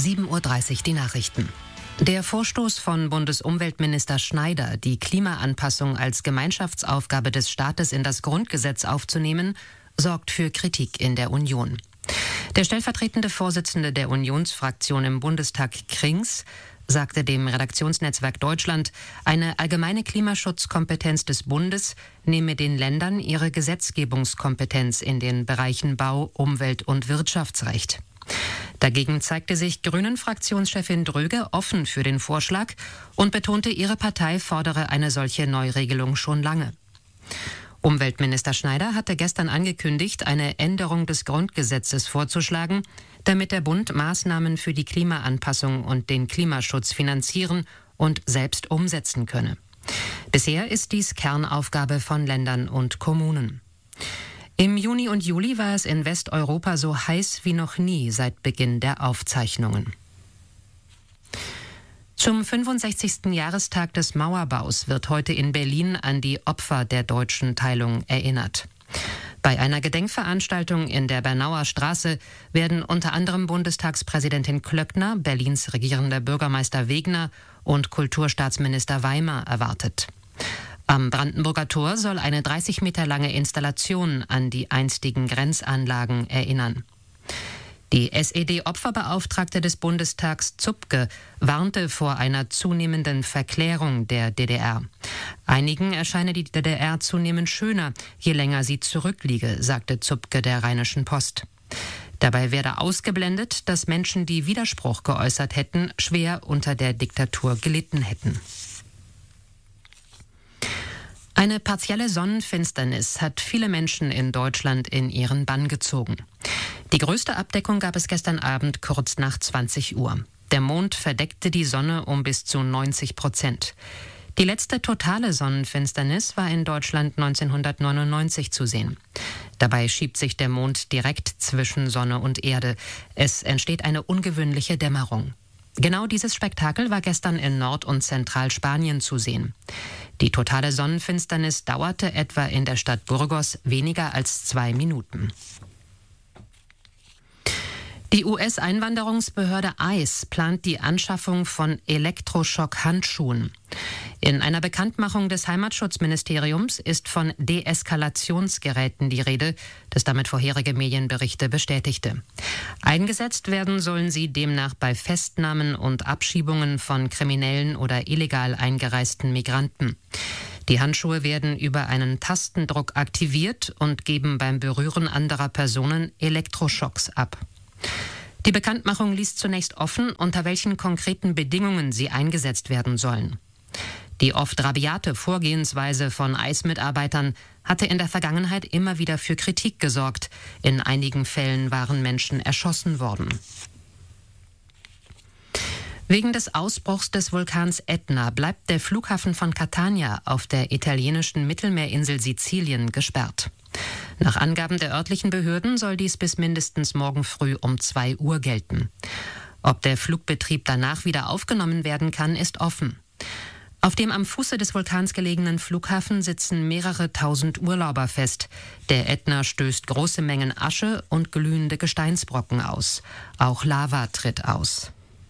7:30 Uhr die Nachrichten. Der Vorstoß von Bundesumweltminister Schneider, die Klimaanpassung als Gemeinschaftsaufgabe des Staates in das Grundgesetz aufzunehmen, sorgt für Kritik in der Union. Der stellvertretende Vorsitzende der Unionsfraktion im Bundestag, Krings, sagte dem Redaktionsnetzwerk Deutschland, eine allgemeine Klimaschutzkompetenz des Bundes nehme den Ländern ihre Gesetzgebungskompetenz in den Bereichen Bau, Umwelt und Wirtschaftsrecht. Dagegen zeigte sich Grünen-Fraktionschefin Dröge offen für den Vorschlag und betonte, ihre Partei fordere eine solche Neuregelung schon lange. Umweltminister Schneider hatte gestern angekündigt, eine Änderung des Grundgesetzes vorzuschlagen, damit der Bund Maßnahmen für die Klimaanpassung und den Klimaschutz finanzieren und selbst umsetzen könne. Bisher ist dies Kernaufgabe von Ländern und Kommunen. Im Juni und Juli war es in Westeuropa so heiß wie noch nie seit Beginn der Aufzeichnungen. Zum 65. Jahrestag des Mauerbaus wird heute in Berlin an die Opfer der deutschen Teilung erinnert. Bei einer Gedenkveranstaltung in der Bernauer Straße werden unter anderem Bundestagspräsidentin Klöckner, Berlins regierender Bürgermeister Wegner und Kulturstaatsminister Weimer erwartet. Am Brandenburger Tor soll eine 30 Meter lange Installation an die einstigen Grenzanlagen erinnern. Die SED-Opferbeauftragte des Bundestags Zupke warnte vor einer zunehmenden Verklärung der DDR. Einigen erscheine die DDR zunehmend schöner, je länger sie zurückliege, sagte Zupke der Rheinischen Post. Dabei werde ausgeblendet, dass Menschen, die Widerspruch geäußert hätten, schwer unter der Diktatur gelitten hätten. Eine partielle Sonnenfinsternis hat viele Menschen in Deutschland in ihren Bann gezogen. Die größte Abdeckung gab es gestern Abend kurz nach 20 Uhr. Der Mond verdeckte die Sonne um bis zu 90%. Die letzte totale Sonnenfinsternis war in Deutschland 1999 zu sehen. Dabei schiebt sich der Mond direkt zwischen Sonne und Erde. Es entsteht eine ungewöhnliche Dämmerung. Genau dieses Spektakel war gestern in Nord- und Zentralspanien zu sehen. Die totale Sonnenfinsternis dauerte etwa in der Stadt Burgos weniger als 2 Minuten. Die US-Einwanderungsbehörde ICE plant die Anschaffung von Elektroschock-Handschuhen. In einer Bekanntmachung des Heimatschutzministeriums ist von Deeskalationsgeräten die Rede, das damit vorherige Medienberichte bestätigte. Eingesetzt werden sollen sie demnach bei Festnahmen und Abschiebungen von kriminellen oder illegal eingereisten Migranten. Die Handschuhe werden über einen Tastendruck aktiviert und geben beim Berühren anderer Personen Elektroschocks ab. Die Bekanntmachung ließ zunächst offen, unter welchen konkreten Bedingungen sie eingesetzt werden sollen. Die oft rabiate Vorgehensweise von ICE-Mitarbeitern hatte in der Vergangenheit immer wieder für Kritik gesorgt. In einigen Fällen waren Menschen erschossen worden. Wegen des Ausbruchs des Vulkans Ätna bleibt der Flughafen von Catania auf der italienischen Mittelmeerinsel Sizilien gesperrt. Nach Angaben der örtlichen Behörden soll dies bis mindestens morgen früh um 2 Uhr gelten. Ob der Flugbetrieb danach wieder aufgenommen werden kann, ist offen. Auf dem am Fuße des Vulkans gelegenen Flughafen sitzen mehrere tausend Urlauber fest. Der Ätna stößt große Mengen Asche und glühende Gesteinsbrocken aus. Auch Lava tritt aus.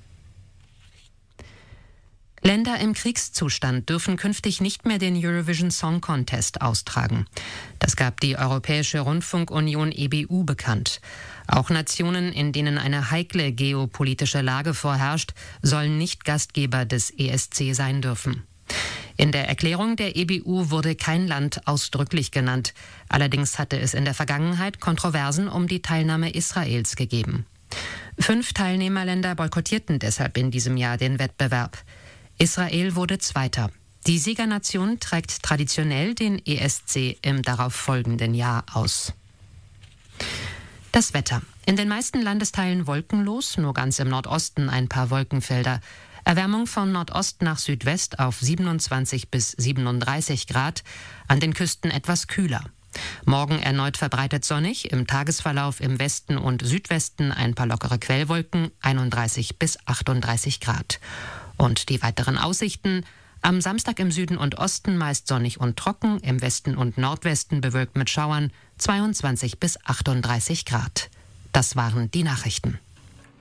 Länder im Kriegszustand dürfen künftig nicht mehr den Eurovision Song Contest austragen. Das gab die Europäische Rundfunkunion EBU bekannt. Auch Nationen, in denen eine heikle geopolitische Lage vorherrscht, sollen nicht Gastgeber des ESC sein dürfen. In der Erklärung der EBU wurde kein Land ausdrücklich genannt. Allerdings hatte es in der Vergangenheit Kontroversen um die Teilnahme Israels gegeben. 5 Teilnehmerländer boykottierten deshalb in diesem Jahr den Wettbewerb. Israel wurde Zweiter. Die Siegernation trägt traditionell den ESC im darauffolgenden Jahr aus. Das Wetter. In den meisten Landesteilen wolkenlos, nur ganz im Nordosten ein paar Wolkenfelder. Erwärmung von Nordost nach Südwest auf 27 bis 37 Grad, an den Küsten etwas kühler. Morgen erneut verbreitet sonnig, im Tagesverlauf im Westen und Südwesten ein paar lockere Quellwolken, 31 bis 38 Grad. Und die weiteren Aussichten: am Samstag im Süden und Osten meist sonnig und trocken, im Westen und Nordwesten bewölkt mit Schauern, 22 bis 38 Grad. Das waren die Nachrichten.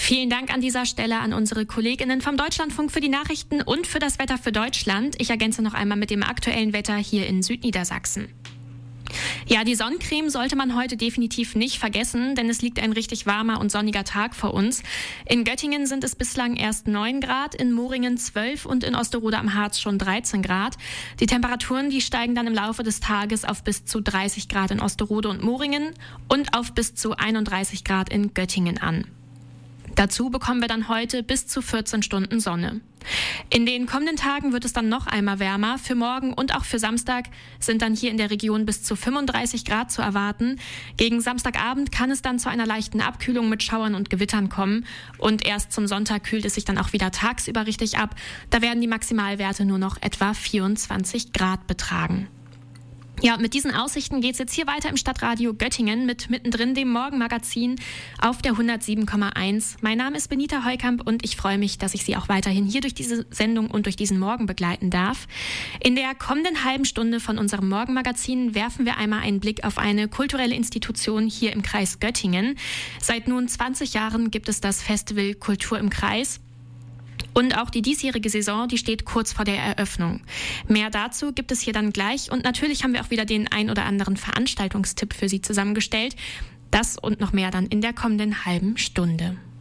Vielen Dank an dieser Stelle an unsere Kolleginnen vom Deutschlandfunk für die Nachrichten und für das Wetter für Deutschland. Ich ergänze noch einmal mit dem aktuellen Wetter hier in Südniedersachsen. Ja, die Sonnencreme sollte man heute definitiv nicht vergessen, denn es liegt ein richtig warmer und sonniger Tag vor uns. In Göttingen sind es bislang erst 9 Grad, in Moringen 12 und in Osterode am Harz schon 13 Grad. Die Temperaturen, die steigen dann im Laufe des Tages auf bis zu 30 Grad in Osterode und Moringen und auf bis zu 31 Grad in Göttingen an. Dazu bekommen wir dann heute bis zu 14 Stunden Sonne. In den kommenden Tagen wird es dann noch einmal wärmer. Für morgen und auch für Samstag sind dann hier in der Region bis zu 35 Grad zu erwarten. Gegen Samstagabend kann es dann zu einer leichten Abkühlung mit Schauern und Gewittern kommen. Und erst zum Sonntag kühlt es sich dann auch wieder tagsüber richtig ab. Da werden die Maximalwerte nur noch etwa 24 Grad betragen. Ja, mit diesen Aussichten geht's jetzt hier weiter im Stadtradio Göttingen mit mittendrin dem Morgenmagazin auf der 107,1. Mein Name ist Benita Heukamp und ich freue mich, dass ich Sie auch weiterhin hier durch diese Sendung und durch diesen Morgen begleiten darf. In der kommenden halben Stunde von unserem Morgenmagazin werfen wir einmal einen Blick auf eine kulturelle Institution hier im Kreis Göttingen. Seit nun 20 Jahren gibt es das Festival Kultur im Kreis. Und auch die diesjährige Saison, die steht kurz vor der Eröffnung. Mehr dazu gibt es hier dann gleich. Und natürlich haben wir auch wieder den ein oder anderen Veranstaltungstipp für Sie zusammengestellt. Das und noch mehr dann in der kommenden halben Stunde.